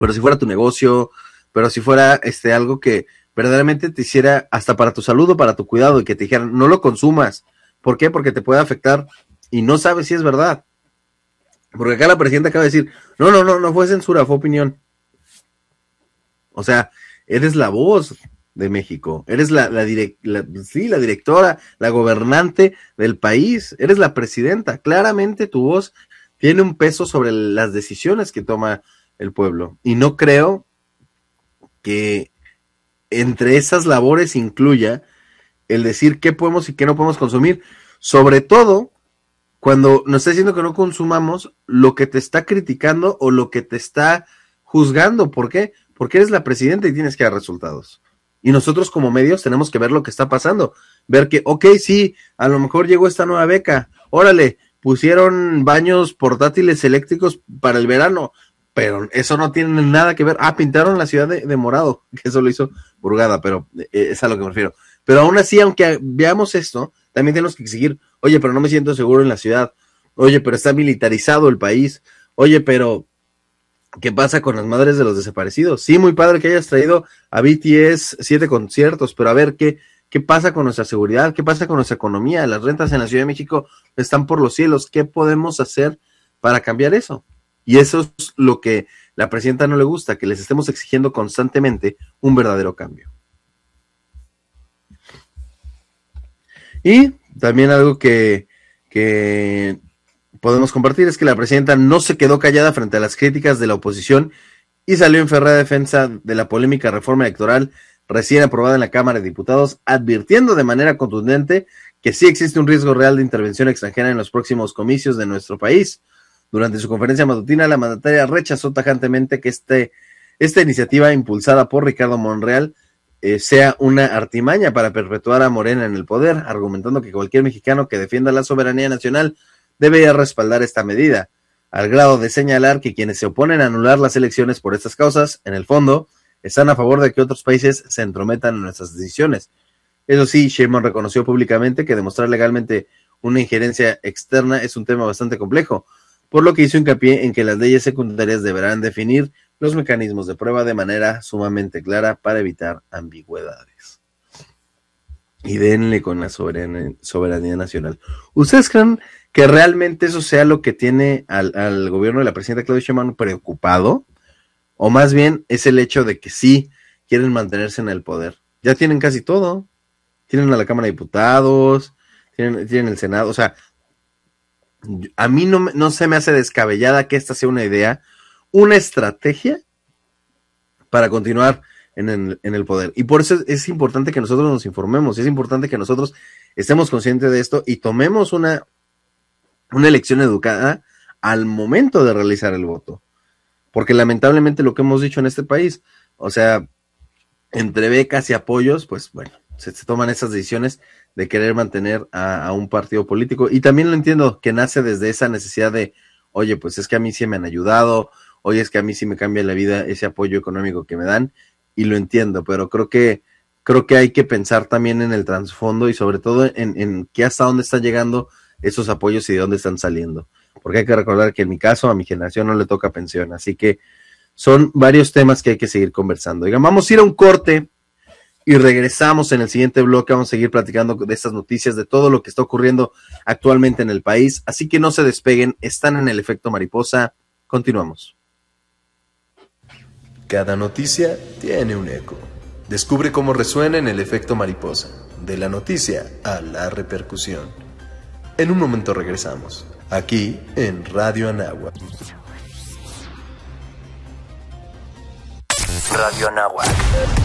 pero si fuera tu negocio, pero si fuera algo que verdaderamente te hiciera hasta para tu salud o para tu cuidado, y que te dijeran, no lo consumas. ¿Por qué? Porque te puede afectar y no sabes si es verdad. Porque acá la presidenta acaba de decir, no fue censura, fue opinión. O sea, eres la voz de México, eres la directora, la gobernante del país, eres la presidenta. Claramente tu voz tiene un peso sobre las decisiones que toma el pueblo. Y no creo que entre esas labores incluya el decir qué podemos y qué no podemos consumir, sobre todo cuando nos está diciendo que no consumamos lo que te está criticando o lo que te está juzgando. ¿Por qué? Porque eres la presidenta y tienes que dar resultados. Y nosotros como medios tenemos que ver lo que está pasando, ver que, ok, sí, a lo mejor llegó esta nueva beca, órale, pusieron baños portátiles eléctricos para el verano, pero eso no tiene nada que ver. Pintaron la ciudad de morado, que eso lo hizo Burgada, pero es a lo que me refiero. Pero aún así, aunque veamos esto, también tenemos que exigir, oye, pero no me siento seguro en la ciudad, oye, pero está militarizado el país, oye, pero ¿qué pasa con las madres de los desaparecidos? Sí, muy padre que hayas traído a BTS 7 conciertos, pero a ver, ¿qué pasa con nuestra seguridad? ¿Qué pasa con nuestra economía? Las rentas en la Ciudad de México están por los cielos. ¿Qué podemos hacer para cambiar eso? Y eso es lo que la presidenta no le gusta, que les estemos exigiendo constantemente un verdadero cambio. Y también algo que podemos compartir es que la presidenta no se quedó callada frente a las críticas de la oposición y salió en ferrada defensa de la polémica reforma electoral recién aprobada en la Cámara de Diputados, advirtiendo de manera contundente que sí existe un riesgo real de intervención extranjera en los próximos comicios de nuestro país. Durante su conferencia matutina, la mandataria rechazó tajantemente que esta iniciativa impulsada por Ricardo Monreal sea una artimaña para perpetuar a Morena en el poder, argumentando que cualquier mexicano que defienda la soberanía nacional debe respaldar esta medida, al grado de señalar que quienes se oponen a anular las elecciones por estas causas, en el fondo, están a favor de que otros países se entrometan en nuestras decisiones. Eso sí, Sheinbaum reconoció públicamente que demostrar legalmente una injerencia externa es un tema bastante complejo, por lo que hizo hincapié en que las leyes secundarias deberán definir los mecanismos de prueba de manera sumamente clara para evitar ambigüedades. Y denle con la soberanía nacional. ¿Ustedes creen que realmente eso sea lo que tiene al gobierno de la presidenta Claudia Sheinbaum preocupado? O más bien es el hecho de que sí quieren mantenerse en el poder. Ya tienen casi todo. Tienen a la Cámara de Diputados, tienen el Senado. O sea, a mí no se me hace descabellada que esta sea una idea, una estrategia para continuar en el poder. Y por eso es importante que nosotros nos informemos, es importante que nosotros estemos conscientes de esto y tomemos una elección educada al momento de realizar el voto. Porque lamentablemente lo que hemos dicho en este país, o sea, entre becas y apoyos, pues bueno, se toman esas decisiones de querer mantener a un partido político. Y también lo entiendo, que nace desde esa necesidad de, oye, pues es que a mí sí me han ayudado, oye, es que a mí sí me cambia la vida ese apoyo económico que me dan, y lo entiendo, pero creo que hay que pensar también en el trasfondo y sobre todo en que hasta dónde están llegando esos apoyos y de dónde están saliendo. Porque hay que recordar que en mi caso, a mi generación no le toca pensión, así que son varios temas que hay que seguir conversando. Oigan, vamos a ir a un corte y regresamos en el siguiente bloque. Vamos a seguir platicando de estas noticias, de todo lo que está ocurriendo actualmente en el país, así que no se despeguen, están en el efecto mariposa. Continuamos. Cada noticia tiene un eco. Descubre cómo resuena en el efecto mariposa, de la noticia a la repercusión. En un momento regresamos, aquí en Radio Anáhuac. Radio Anáhuac.